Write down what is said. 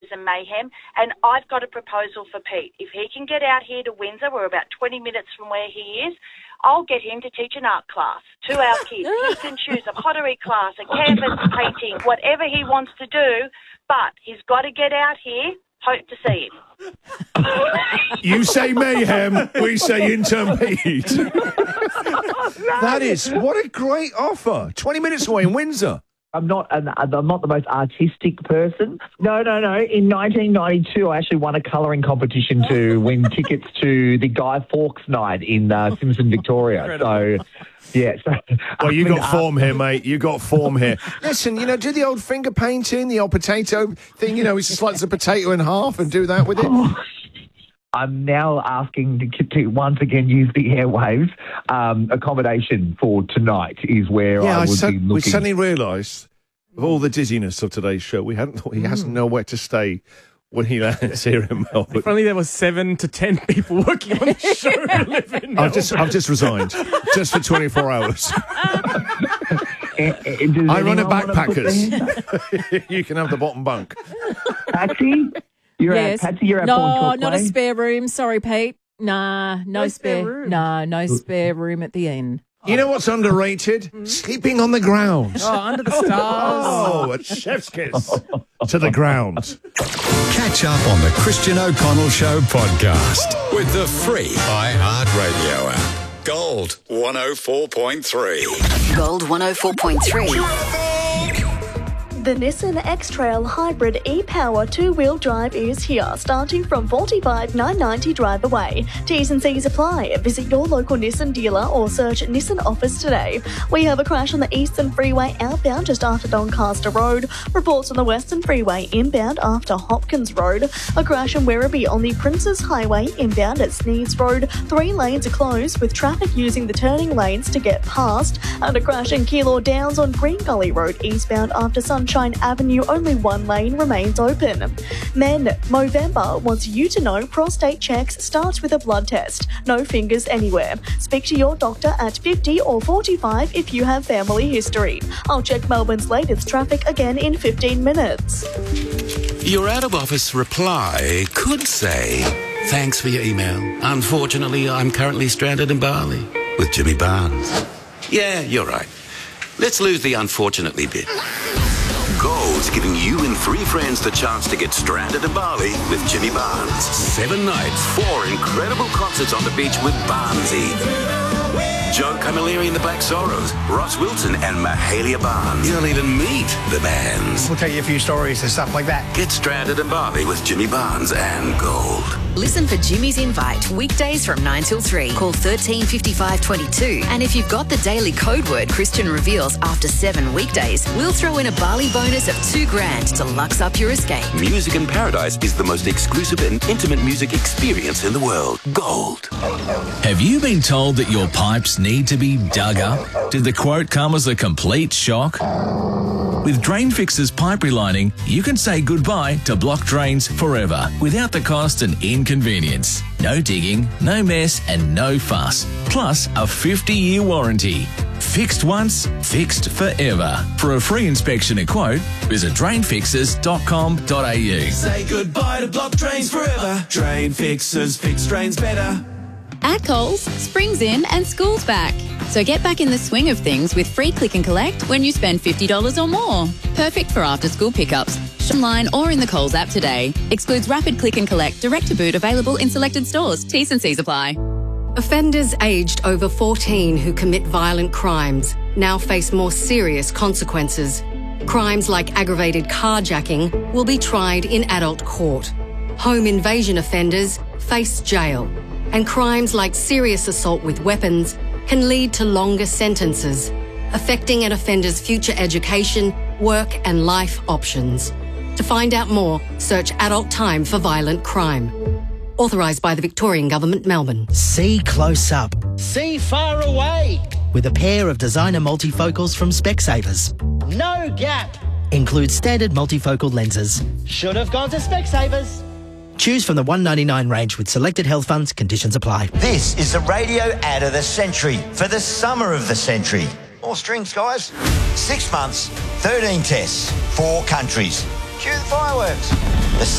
and mayhem. And I've got a proposal for Pete. If he can get out here to Windsor, we're about 20 minutes from where he is, I'll get him to teach an art class to our kids. He can choose a pottery class, a canvas painting, whatever he wants to do, but he's got to get out here. Hope to see him. You say mayhem, we say intern Pete. That is, what a great offer. 20 minutes away in Windsor. I'm not the most artistic person. No. In 1992, I actually won a colouring competition to win tickets to the Guy Fawkes night in Simpson, Victoria. Incredible. So, yeah. Well, you got form here, mate. You got form here. Listen, do the old finger painting, the old potato thing. He slices a potato in half and do that with it. I'm now asking to once again use the airwaves. Accommodation for tonight is where I would be looking. We suddenly realised, of all the dizziness of today's show, we hadn't thought he hasn't nowhere to stay when he lands here in Melbourne. If only there was 7 to 10 people working on the show who live in Melbourne. I've just resigned, just for 24 hours. I run a backpackers. You can have the bottom bunk. Patsy? Patsy, you're at No, not a spare room. Sorry, Pete. Nah, no spare room. No spare room at the end. You know what's underrated? Sleeping on the ground. Oh, under the stars. Oh, a chef's kiss to the ground. Catch up on the Christian O'Connell Show podcast with the free iHeartRadio app. Gold 104.3. Gold 104.3. The Nissan X-Trail Hybrid e-Power 2-wheel drive is here, starting from $45,990 drive away. T's and C's apply. Visit your local Nissan dealer or search Nissan office today. We have a crash on the Eastern Freeway outbound just after Doncaster Road. Reports on the Western Freeway inbound after Hopkins Road. A crash in Werribee on the Princes Highway inbound at Sneeds Road. 3 lanes are closed with traffic using the turning lanes to get past. And a crash in Keilor Downs on Green Gully Road eastbound after Sunshine Avenue, only 1 lane remains open. Men, Movember wants you to know prostate checks starts with a blood test. No fingers anywhere. Speak to your doctor at 50 or 45 if you have family history. I'll check Melbourne's latest traffic again in 15 minutes. Your out-of-office reply could say, "Thanks for your email. Unfortunately, I'm currently stranded in Bali with Jimmy Barnes." Yeah, you're right. Let's lose the unfortunately bit. Gold's giving you and 3 friends the chance to get stranded in Bali with Jimmy Barnes. 7 nights, 4 incredible concerts on the beach with Barnesy. Joe Camilleri and the Black Sorrows, Ross Wilson and Mahalia Barnes. You'll even meet the bands. We'll tell you a few stories and stuff like that. Get stranded in Bali with Jimmy Barnes and Gold. Listen for Jimmy's Invite weekdays from 9 till 3. Call 13 55 22. And if you've got the daily code word Christian reveals after 7 weekdays, we'll throw in a Bali bonus of $2,000 to lux up your escape. Music in Paradise is the most exclusive and intimate music experience in the world. Gold. Have you been told that your pipes need to be dug up? Did the quote come as a complete shock? With Drain Fix's pipe relining, you can say goodbye to blocked drains forever without the cost and inconvenience. No digging, no mess and no fuss. Plus a 50-year warranty. Fixed once, fixed forever. For a free inspection and quote, visit drainfixers.com.au. Say goodbye to blocked drains forever. Drain Fixers, fix drains better. At Coles, spring's in and school's back. So get back in the swing of things with free click and collect when you spend $50 or more. Perfect for after-school pickups. Shop online or in the Coles app today. Excludes rapid click and collect, direct to boot, available in selected stores. T's and C's apply. Offenders aged over 14 who commit violent crimes now face more serious consequences. Crimes like aggravated carjacking will be tried in adult court. Home invasion offenders face jail. And crimes like serious assault with weapons can lead to longer sentences, affecting an offender's future education, work and life options. To find out more, search Adult Time for Violent Crime. Authorised by the Victorian Government, Melbourne. See close up. See far away. With a pair of designer multifocals from Specsavers. No gap. Includes standard multifocal lenses. Should have gone to Specsavers. Choose from the $199 range with selected health funds. Conditions apply. This is the radio ad of the century for the summer of the century. More strings, guys. 6 months, 13 tests, 4 countries. Cue the fireworks. The